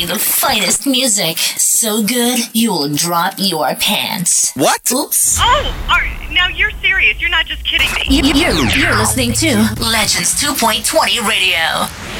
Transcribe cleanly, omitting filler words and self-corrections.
playing the finest music. So good, you'll drop your pants. What? Oops. Now you're serious. You're not just kidding me. You're listening to Legends 2.20 Radio.